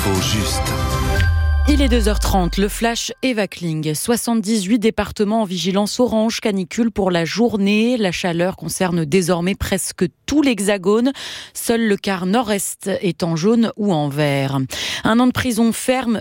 L'info juste. Il est 2h30, le flash Eva Kling. 78 départements en vigilance orange canicule pour la journée. La chaleur concerne désormais presque tout l'Hexagone. Seul le quart nord-est est en jaune ou en vert. 2 ans de prison ferme,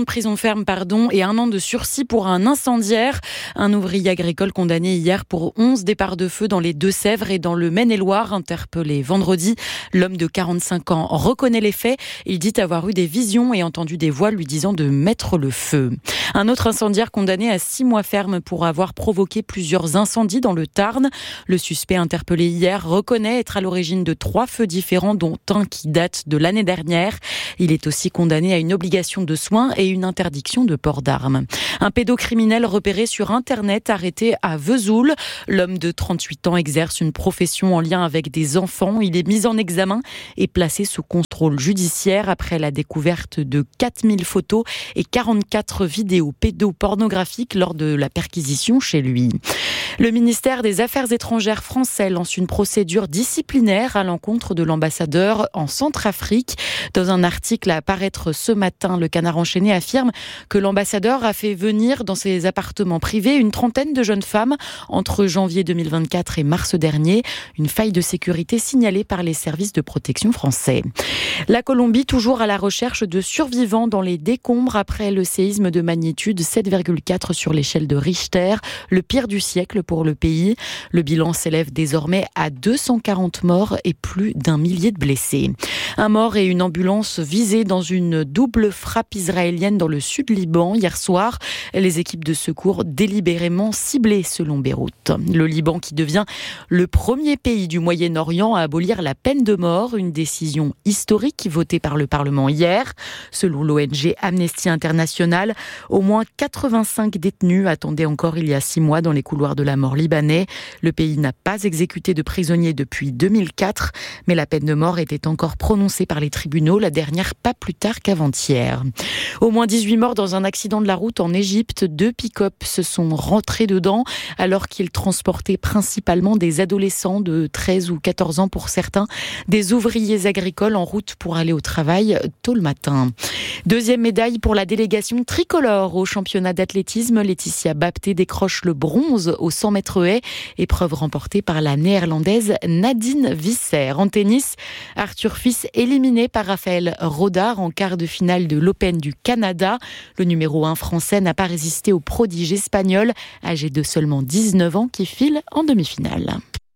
et 1 an de sursis pour un incendiaire. Un ouvrier agricole condamné hier pour 11 départs de feu dans les Deux-Sèvres et dans le Maine-et-Loire, interpellé vendredi. L'homme de 45 ans reconnaît les faits. Il dit avoir eu des visions et entendu des voix lui disant de mettre le feu. Un autre incendiaire condamné à 6 mois ferme pour avoir provoqué plusieurs incendies dans le Tarn. Le suspect interpellé hier reconnaît être à l'origine de 3 feux différents, dont un qui date de l'année dernière. Il est aussi condamné à une obligation de soins et une interdiction de port d'armes. Un pédocriminel repéré sur Internet, arrêté à Vesoul. L'homme de 38 ans exerce une profession en lien avec des enfants. Il est mis en examen et placé sous contrôle judiciaire après la découverte de 4000 photos et 44 vidéos pédopornographiques lors de la perquisition chez lui. Le ministère des Affaires étrangères français lance une procédure disciplinaire à l'encontre de l'ambassadeur en Centrafrique. Dans un article à apparaître ce matin, le Canard enchaîné affirme que l'ambassadeur a fait venir dans ses appartements privés une trentaine de jeunes femmes entre janvier 2024 et mars dernier. Une faille de sécurité signalée par les services de protection français. La Colombie, toujours à la recherche de survivants dans les décombres après le séisme de magnitude 7,4 sur l'échelle de Richter, le pire du siècle pour le pays. Le bilan s'élève désormais à 240 morts et plus d'1 millier de blessés. Un mort et une ambulance visés dans une double frappe israélienne dans le sud Liban hier soir. Les équipes de secours délibérément ciblées selon Beyrouth. Le Liban qui devient le premier pays du Moyen-Orient à abolir la peine de mort, une décision historique votée par le Parlement hier. Selon l'ONG Amnesty International, au moins 85 détenus attendaient encore il y a 6 mois dans les couloirs de la mort libanais. Le pays n'a pas exécuté de prisonniers depuis 2004, mais la peine de mort était encore prononcée par les tribunaux, la dernière pas plus tard qu'avant-hier. Au moins 18 morts dans un accident de la route en Égypte. 2 pick-up se sont rentrés dedans alors qu'ils transportaient principalement des adolescents de 13 ou 14 ans pour certains, des ouvriers agricoles en route pour aller au travail tôt le matin. 2e médaille pour la délégation tricolore au championnat d'athlétisme. Laetitia Bapté décroche le bronze au 100 mètres haies, épreuve remportée par la néerlandaise Nadine Visser. En tennis, Arthur Fils éliminé par Raphaël Rodard en quart de finale de l'Open du Canada. Le numéro 1 français n'a pas résisté au prodige espagnol, âgé de seulement 19 ans, qui file en demi-finale.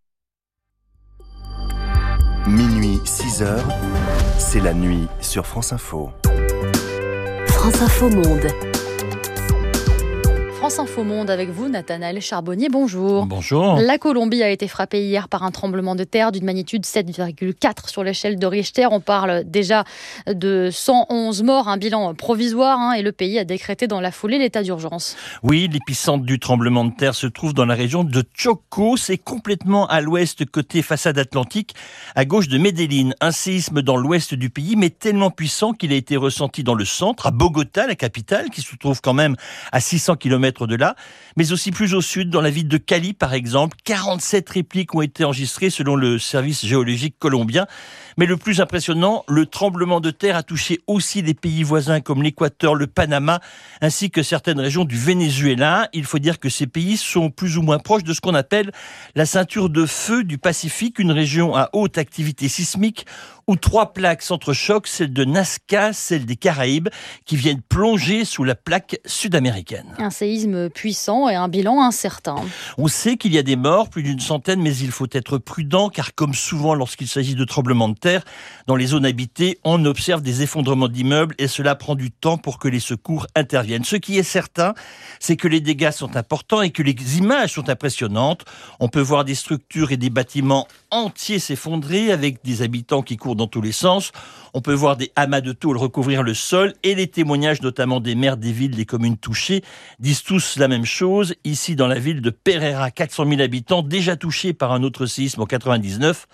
Minuit 6h, c'est la nuit sur France Info. France Info Monde. France Info Monde avec vous, Nathanaël Charbonnier, bonjour. Bonjour. La Colombie a été frappée hier par un tremblement de terre d'une magnitude 7,4 sur l'échelle de Richter. On parle déjà de 111 morts, un bilan provisoire, et le pays a décrété dans la foulée l'état d'urgence. Oui, l'épicentre du tremblement de terre se trouve dans la région de Chocó. C'est complètement à l'ouest, côté façade atlantique, à gauche de Medellín. Un séisme dans l'ouest du pays, mais tellement puissant qu'il a été ressenti dans le centre, à Bogota, la capitale, qui se trouve quand même à 600 km de là, mais aussi plus au sud, dans la ville de Cali par exemple. 47 répliques ont été enregistrées selon le service géologique colombien. Mais le plus impressionnant, le tremblement de terre a touché aussi des pays voisins comme l'Équateur, le Panama, ainsi que certaines régions du Venezuela. Il faut dire que ces pays sont plus ou moins proches de ce qu'on appelle la ceinture de feu du Pacifique, une région à haute activité sismique où 3 plaques s'entrechoquent, celle de Nazca, celle des Caraïbes, qui viennent plonger sous la plaque sud-américaine. Un séisme puissant et un bilan incertain. On sait qu'il y a des morts, plus d'une centaine, mais il faut être prudent, car comme souvent lorsqu'il s'agit de tremblements de terre, dans les zones habitées, on observe des effondrements d'immeubles et cela prend du temps pour que les secours interviennent. Ce qui est certain, c'est que les dégâts sont importants et que les images sont impressionnantes. On peut voir des structures et des bâtiments entiers s'effondrer avec des habitants qui courent dans tous les sens. On peut voir des amas de tôle recouvrir le sol et les témoignages notamment des maires des villes, des communes touchées disent tous la même chose. Ici dans la ville de Pereira, 400 000 habitants déjà touchés par un autre séisme en 99.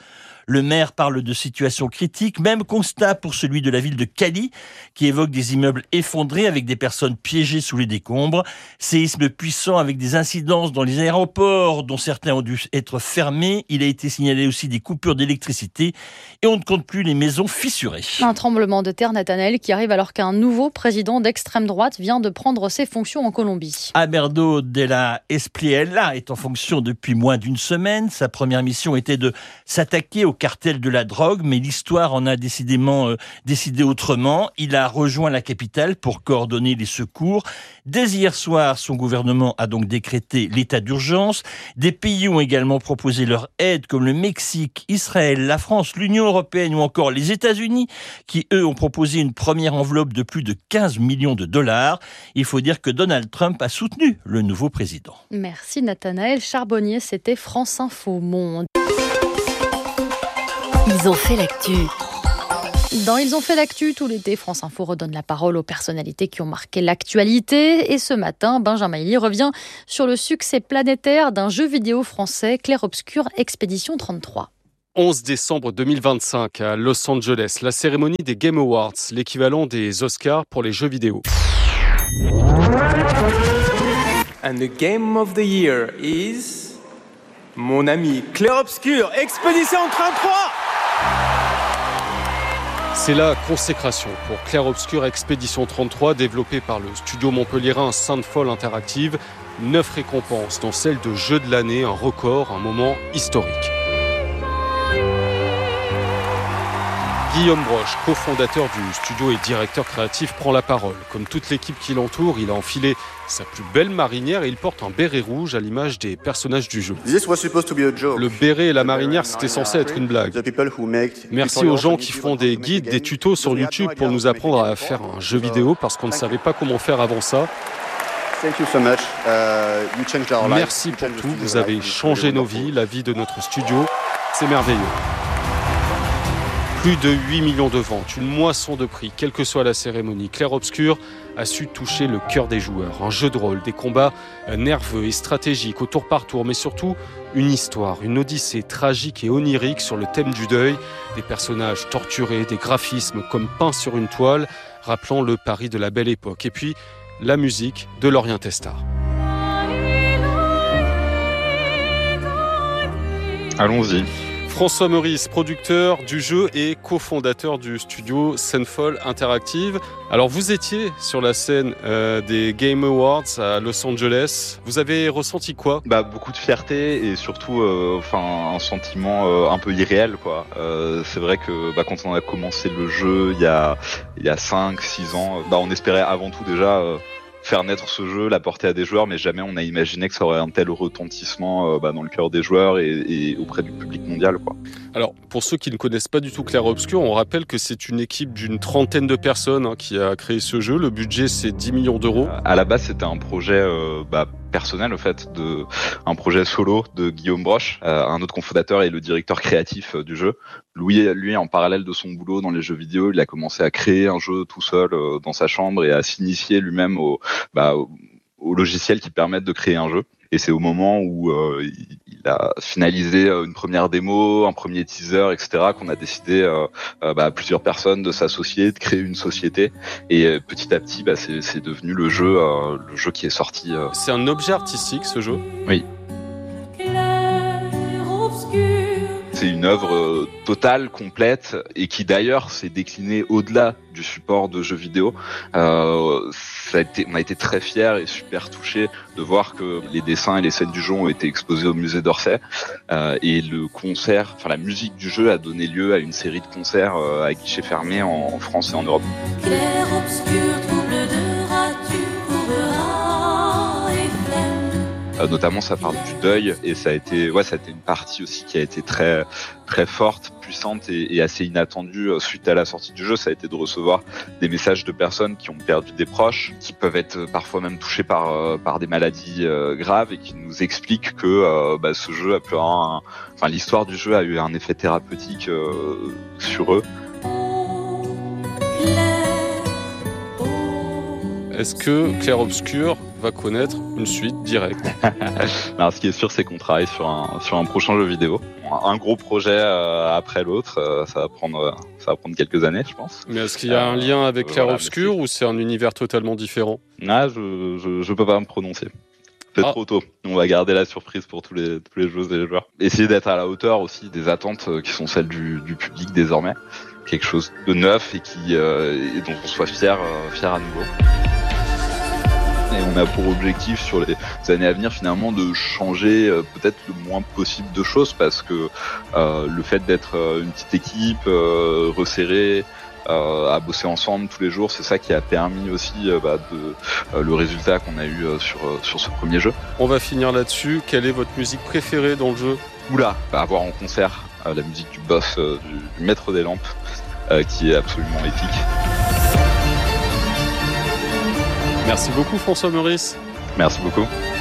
Le maire parle de situation critique. Même constat pour celui de la ville de Cali, qui évoque des immeubles effondrés avec des personnes piégées sous les décombres. Séisme puissant avec des incidences dans les aéroports, dont certains ont dû être fermés. Il a été signalé aussi des coupures d'électricité et on ne compte plus les maisons fissurées. Un tremblement de terre, Nathanaël, qui arrive alors qu'un nouveau président d'extrême droite vient de prendre ses fonctions en Colombie. Alberto de la Espriella est en fonction depuis moins d'une semaine. Sa première mission était de s'attaquer au cartel de la drogue, mais l'histoire en a décidé autrement. Il a rejoint la capitale pour coordonner les secours. Dès hier soir, son gouvernement a donc décrété l'état d'urgence. Des pays ont également proposé leur aide, comme le Mexique, Israël, la France, l'Union européenne ou encore les États-Unis, qui eux ont proposé une première enveloppe de plus de 15 millions de dollars. Il faut dire que Donald Trump a soutenu le nouveau président. Merci Nathanaël Charbonnier, c'était France Info Monde. Ils ont fait l'actu. Dans Ils ont fait l'actu tout l'été, France Info redonne la parole aux personnalités qui ont marqué l'actualité. Et ce matin, Benjamin Elie revient sur le succès planétaire d'un jeu vidéo français, Clair Obscur Expédition 33. 11 décembre 2025 à Los Angeles, la cérémonie des Game Awards, l'équivalent des Oscars pour les jeux vidéo. And the game of the year is mon ami Clair Obscur Expédition 33. C'est la consécration pour Clair Obscur Expédition 33, développé par le studio montpelliérain Sainte-Folle Interactive. 9 récompenses, dont celle de jeu de l'année, un record, un moment historique. Guillaume Broche, cofondateur du studio et directeur créatif, prend la parole. Comme toute l'équipe qui l'entoure, il a enfilé sa plus belle marinière et il porte un béret rouge à l'image des personnages du jeu. Le béret et la marinière, c'était censé être une blague. Merci aux gens qui font des guides, des tutos sur YouTube pour nous apprendre à faire un jeu vidéo parce qu'on ne savait pas comment faire avant ça. Merci pour tout, vous avez changé nos vies, la vie de notre studio. C'est merveilleux. Plus de 8 millions de ventes, une moisson de prix, quelle que soit la cérémonie. Clair Obscur a su toucher le cœur des joueurs. Un jeu de rôle, des combats nerveux et stratégiques au tour par tour, mais surtout une histoire, une odyssée tragique et onirique sur le thème du deuil. Des personnages torturés, des graphismes comme peints sur une toile, rappelant le Paris de la Belle Époque. Et puis la musique de Lorien Testard. Allons-y. François Meurice, producteur du jeu et cofondateur du studio Sainte-Folle Interactive. Alors vous étiez sur la scène des Game Awards à Los Angeles. Vous avez ressenti quoi ? Beaucoup de fierté et surtout un sentiment un peu irréel, quoi. C'est vrai que quand on a commencé le jeu il y a 5-6 ans, on espérait avant tout déjà faire naître ce jeu, l'apporter à des joueurs, mais jamais on a imaginé que ça aurait un tel retentissement dans le cœur des joueurs et auprès du public mondial, quoi. Alors, pour ceux qui ne connaissent pas du tout Clair Obscur, on rappelle que c'est une équipe d'une 30aine de personnes qui a créé ce jeu. Le budget, c'est 10 millions d'euros. À la base, c'était un projet personnel, au fait, un projet solo de Guillaume Broche, un autre cofondateur et le directeur créatif du jeu. Lui, en parallèle de son boulot dans les jeux vidéo, il a commencé à créer un jeu tout seul dans sa chambre et à s'initier lui-même au logiciels qui permettent de créer un jeu. Et c'est au moment où il a finalisé une première démo, un premier teaser, etc., qu'on a décidé plusieurs personnes de s'associer, de créer une société. Et petit à petit, c'est devenu le jeu qui est sorti. C'est un objet artistique, ce jeu ? Oui. C'est une œuvre totale, complète, et qui d'ailleurs s'est déclinée au-delà du support de jeux vidéo. On a été très fiers et super touchés de voir que les dessins et les scènes du jeu ont été exposés au musée d'Orsay. Et le concert, la musique du jeu a donné lieu à une série de concerts à guichet fermé en France et en Europe. Clair obscur, trouble de rature, et notamment ça parle du deuil et ça a été une partie aussi qui a été très très forte, puissante et assez inattendue suite à la sortie du jeu. Ça a été de recevoir des messages de personnes qui ont perdu des proches, qui peuvent être parfois même touchés par des maladies graves et qui nous expliquent que ce jeu a pu avoir l'histoire du jeu a eu un effet thérapeutique sur eux. Est-ce que Clair Obscur va connaître une suite directe ? Alors, ce qui est sûr, c'est qu'on travaille sur un prochain jeu vidéo. un gros projet après l'autre. Ça va prendre quelques années, je pense. Mais est-ce qu'il y a un lien avec Clair-Obscur ou c'est un univers totalement différent ? Je peux pas me prononcer. C'est trop tôt. On va garder la surprise pour tous les joueuses et les joueurs. Essayer d'être à la hauteur aussi des attentes qui sont celles du public désormais. Quelque chose de neuf et dont on soit fier à nouveau. Et on a pour objectif sur les années à venir finalement de changer peut-être le moins possible de choses parce que le fait d'être une petite équipe resserrée, à bosser ensemble tous les jours, c'est ça qui a permis aussi le résultat qu'on a eu sur ce premier jeu. On va finir là-dessus. Quelle est votre musique préférée dans le jeu ? Avoir en concert la musique du boss, du maître des lampes, qui est absolument épique. Merci beaucoup François Meurice. Merci beaucoup.